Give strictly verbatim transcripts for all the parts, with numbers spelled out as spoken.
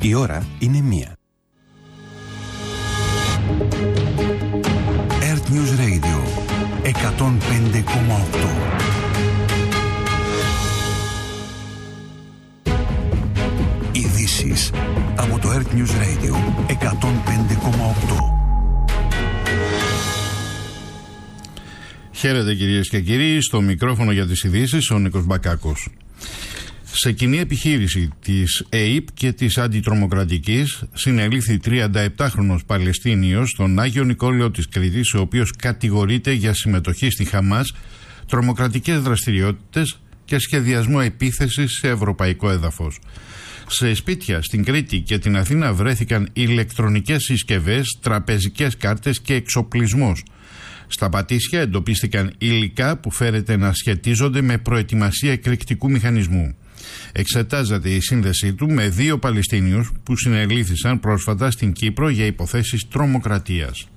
Η ώρα είναι μία. Earth News Radio εκατόν πέντε κόμμα οκτώ. Ειδήσεις από το Earth News Radio εκατόν πέντε κόμμα οκτώ. Χαίρετε κυρίες και κύριοι, στο μικρόφωνο για τις ειδήσεις ο Νίκος Μπακάκος. Σε κοινή επιχείρηση της ΕΥΠ και της Αντιτρομοκρατικής συνελήφθη τριανταεπτάχρονος Παλαιστίνιος στον Άγιο Νικόλαιο της Κρήτης, ο οποίος κατηγορείται για συμμετοχή στη Χαμάς, τρομοκρατικές δραστηριότητες και σχεδιασμό επίθεσης σε ευρωπαϊκό έδαφος. Σε σπίτια στην Κρήτη και την Αθήνα βρέθηκαν ηλεκτρονικές συσκευές, τραπεζικές κάρτες και εξοπλισμός. Στα Πατήσια εντοπίστηκαν υλικά που φέρεται να σχετίζονται με προετοιμασία εκρηκτικού μηχανισμού. Εξετάζεται η σύνδεσή του με δύο Παλαιστίνιους που συνελήφθησαν πρόσφατα στην Κύπρο για υποθέσεις τρομοκρατίας.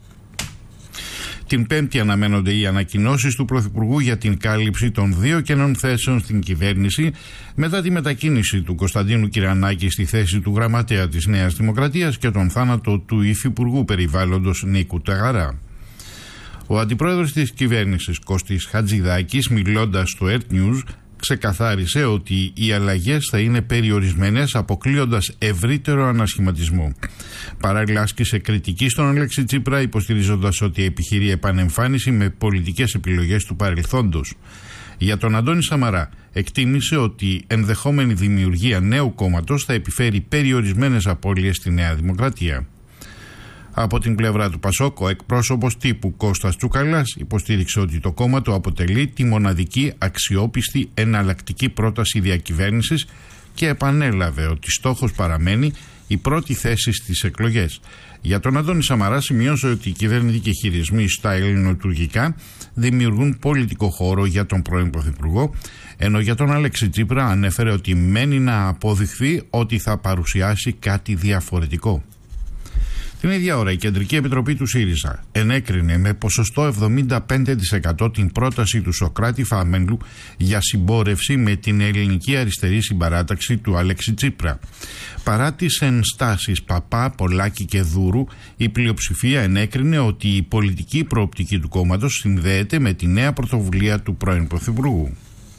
Την Πέμπτη αναμένονται οι ανακοινώσεις του Πρωθυπουργού για την κάλυψη των δύο κενών θέσεων στην κυβέρνηση μετά τη μετακίνηση του Κωνσταντίνου Κυρανάκη στη θέση του γραμματέα της Νέας Δημοκρατίας και τον θάνατο του Υφυπουργού Περιβάλλοντος Νίκου Ταγαρά. Ο αντιπρόεδρος της κυβέρνησης Κώστης Χατζηδάκης, μιλώντας στο Earth News, ξεκαθάρισε ότι οι αλλαγές θα είναι περιορισμένες, αποκλείοντας ευρύτερο ανασχηματισμό. Παράλληλα άσκησε κριτική στον Αλέξη Τσίπρα, υποστηρίζοντας ότι επιχειρεί επανεμφάνιση με πολιτικές επιλογές του παρελθόντος. Για τον Αντώνη Σαμαρά εκτίμησε ότι ενδεχόμενη δημιουργία νέου κόμματος θα επιφέρει περιορισμένες απώλειες στη Νέα Δημοκρατία. Από την πλευρά του Πασόκ, ο εκπρόσωπος τύπου Κώστας Τσουκαλάς υποστήριξε ότι το κόμμα του αποτελεί τη μοναδική αξιόπιστη εναλλακτική πρόταση διακυβέρνησης και επανέλαβε ότι στόχος παραμένει η πρώτη θέση στις εκλογές. Για τον Αντώνη Σαμαρά σημειώσε ότι οι κυβερνητικοί χειρισμοί στα ελληνοτουρκικά δημιουργούν πολιτικό χώρο για τον πρώην Πρωθυπουργό, ενώ για τον Αλέξη Τσίπρα ανέφερε ότι μένει να αποδειχθεί ότι θα παρουσιάσει κάτι διαφορετικό. Την ίδια ώρα η Κεντρική Επιτροπή του ΣΥΡΙΖΑ ενέκρινε με ποσοστό εβδομήντα πέντε τοις εκατό την πρόταση του Σωκράτη Φαμέλου για συμπόρευση με την ελληνική αριστερή συμπαράταξη του Αλέξη Τσίπρα. Παρά τις ενστάσεις Παπά, Πολάκη και Δούρου, η πλειοψηφία ενέκρινε ότι η πολιτική προοπτική του κόμματος συνδέεται με τη νέα πρωτοβουλία του πρώην Πρωθυπουργού.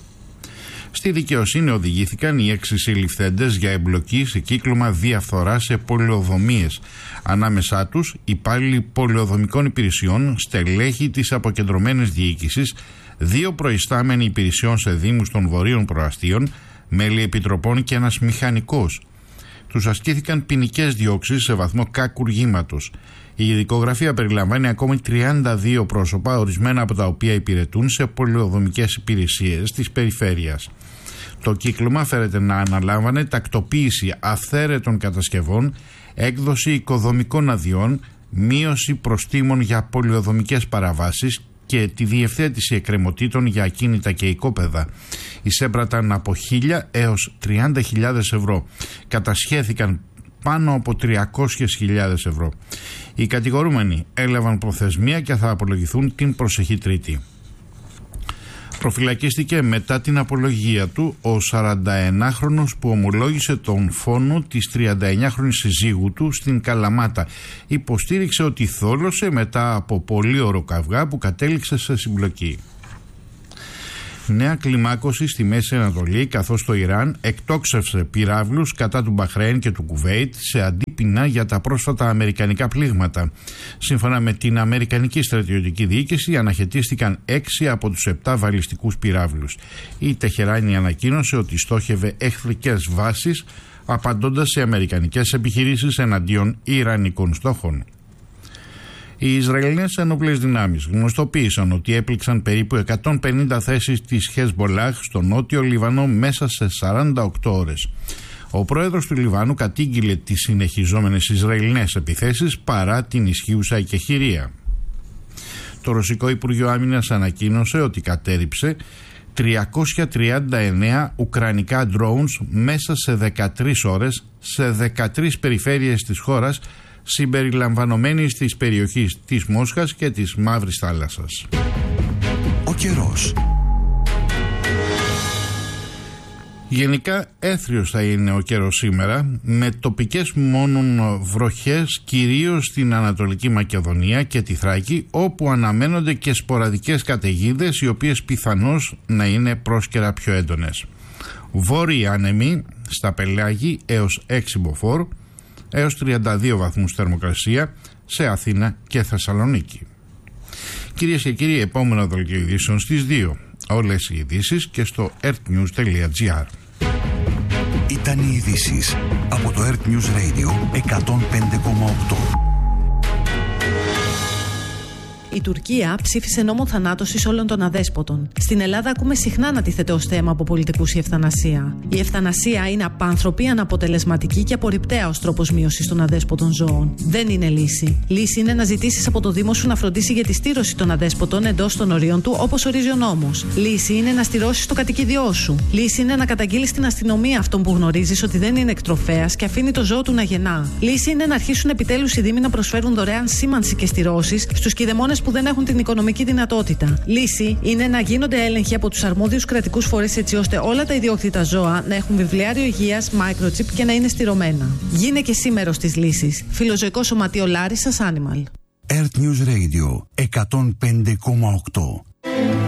Στη δικαιοσύνη οδηγήθηκαν οι έξι συλληφθέντες για εμπλοκή σε κύκλωμα διαφθοράς σε πολεοδομίες. Ανάμεσά τους υπάλληλοι πολεοδομικών υπηρεσιών, στελέχη της αποκεντρωμένης διοίκησης, δύο προϊστάμενοι υπηρεσιών σε δήμους των βορείων προαστίων, μέλη επιτροπών και ένας μηχανικός. Τους ασκήθηκαν ποινικές διώξεις σε βαθμό κακουργήματος. Η ειδικογραφία περιλαμβάνει ακόμη τριάντα δύο πρόσωπα, ορισμένα από τα οποία υπηρετούν σε πολεοδομικές υπηρεσίες της περιφέρειας. Το κύκλωμα φέρεται να αναλάμβανε τακτοποίηση αυθαίρετων κατασκευών, έκδοση οικοδομικών αδειών, μείωση προστίμων για πολεοδομικές παραβάσεις και τη διευθέτηση εκκρεμωτήτων για ακίνητα και οικόπεδα. Εισέπραταν από χίλια έως τριάντα χιλιάδες ευρώ. Κατασχέθηκαν πάνω από τριακόσιες χιλιάδες ευρώ. Οι κατηγορούμενοι έλαβαν προθεσμία και θα απολογηθούν την προσεχή Τρίτη. Προφυλακίστηκε μετά την απολογία του ο σαρανταενάχρονος που ομολόγησε τον φόνο της τριανταεννιάχρονης συζύγου του στην Καλαμάτα. Υποστήριξε ότι θόλωσε μετά από πολύωρο καυγά που κατέληξε σε συμπλοκή. Νέα κλιμάκωση στη Μέση Ανατολή, καθώς το Ιράν εκτόξευσε πυράβλους κατά του Μπαχρέιν και του Κουβέιτ σε αντίπεινα για τα πρόσφατα αμερικανικά πλήγματα. Σύμφωνα με την Αμερικανική Στρατιωτική Διοίκηση, αναχαιτίστηκαν έξι από τους επτά βαλιστικούς πυράβλους. Η Τεχεράνη ανακοίνωσε ότι στόχευε εχθρικές βάσεις, απαντώντας σε αμερικανικές επιχειρήσεις εναντίον ιρανικών στόχων. Οι Ισραηλινές ενόπλες δυνάμεις γνωστοποίησαν ότι έπληξαν περίπου εκατόν πενήντα θέσεις της Χεσμπολάχ στο νότιο Λιβανό μέσα σε σαράντα οκτώ ώρες. Ο πρόεδρος του Λιβάνου κατήγγειλε τις συνεχιζόμενες Ισραηλινές επιθέσεις παρά την ισχύουσα εκεχηρία. Το Ρωσικό Υπουργείο Άμυνας ανακοίνωσε ότι κατέρριψε τριακόσια τριάντα εννέα ουκρανικά drones μέσα σε δεκατρείς ώρες σε δεκατρείς περιφέρειες της χώρας, συμπεριλαμβανομένης της περιοχής της Μόσχας και της Μαύρης Θάλασσας. Ο καιρός. Γενικά έθριος θα είναι ο καιρός σήμερα, με τοπικές μόνον βροχές κυρίως στην Ανατολική Μακεδονία και τη Θράκη, όπου αναμένονται και σποραδικές καταιγίδες, οι οποίες πιθανώς να είναι πρόσκαιρα πιο έντονες. Βόρειοι άνεμοι στα Πελάγη έως έξι μποφόρ, έως τριάντα δύο βαθμούς θερμοκρασία σε Αθήνα και Θεσσαλονίκη. Κυρίες και κύριοι, επόμενο δελτίο ειδήσεων στις δύο. Όλες οι ειδήσεις και στο ertnews τελεία gr. Ήταν οι ειδήσεις από το Earth News Radio εκατόν πέντε κόμμα οκτώ. Η Τουρκία ψήφισε νόμο θανάτωσης όλων των αδέσποτων. Στην Ελλάδα ακούμε συχνά να τίθεται ως θέμα από πολιτικούς η ευθανασία. Η ευθανασία είναι απάνθρωπη, αναποτελεσματική και απορριπταία ως τρόπος μείωσης των αδέσποτων ζώων. Δεν είναι λύση. Λύση είναι να ζητήσεις από το Δήμο σου να φροντίσει για τη στήρωση των αδέσποτων εντός των ορίων του, όπως ορίζει ο νόμος. Λύση είναι να στηρώσεις το κατοικίδιό σου. Λύση είναι να καταγγείλεις στην αστυνομία αυτόν που γνωρίζεις ότι δεν είναι εκτροφέας και αφήνει το ζώο του να γεννά. Λύση είναι να αρχίσουν επιτέλους οι Δήμοι να προσφέρουν δωρεάν σήμανση και στηρώσεις στους κηδεμόνες που δεν έχουν την οικονομική δυνατότητα. Λύση είναι να γίνονται έλεγχοι από τους αρμόδιους κρατικούς φορείς, έτσι ώστε όλα τα ιδιόκτητα ζώα να έχουν βιβλιάριο υγείας, microchip και να είναι στηρωμένα. Γίνε και εσύ μέρος της λύσης. Φιλοζωικό Σωματείο Λάρισσας Animal. Earth News Radio εκατόν πέντε κόμμα οκτώ.